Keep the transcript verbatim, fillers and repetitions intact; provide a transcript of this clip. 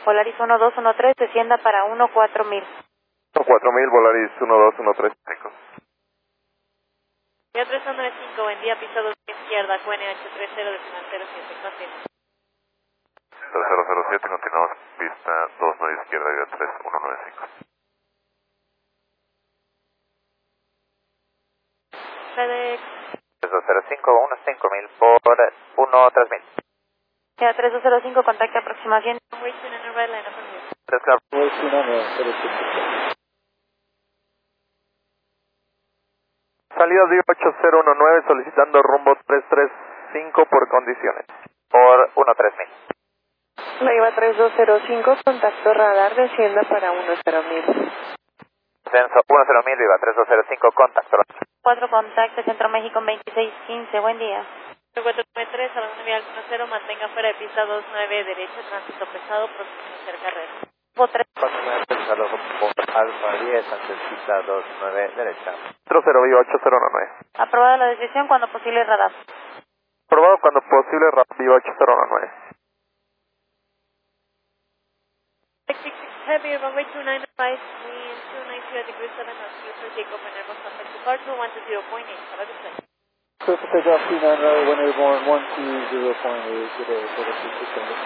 Volaris uno dos uno tres, descienda para uno cuatro mil. cuatro mil, Volaris uno dos uno tres cinco. Vía tres nueve cinco, buen día, pista dos izquierda, Q N ocho tres cero, decimal cero siete, continúa. cero cero cero siete, continuamos, pista dos nueve izquierda, vía tres uno nueve cinco. FedEx. tres dos cero cinco, uno cinco mil por uno tres mil. Vía tres dos cero cinco, contacto aproximación. Waiting in a red line, over here. tres claro. Salida de ocho cero uno nueve, solicitando rumbo tres tres cinco por condiciones. Por uno tres mil. Leiva tres dos cero cinco, contacto radar, descienda para uno cero mil. Descenso uno cero mil, viva tres dos cero cinco, contacto. cuatro contacto, Centro México veintiséis quince, buen día. cuatro nueve tres, a la una vía uno cero, mantenga fuera de pista dos nueve, derecha, tránsito pesado, próximo a hacer carrera. cuatro tres. cuatro nueve tres, saludo por Alfa diez, antes pista dos nueve, derecha. cero cero, vía ocho cero uno nueve. Aprobada la decisión cuando posible radar. Probado cuando posible, vía ocho cero uno nueve. six six six Heavy, runway two nine five, wind two ninety degrees seven knots, use for takeoff and Airbus contact departure one to zero point eight, have a good day. Clear for takeoff, two nine zero, one airborne, one two zero point eight, good day,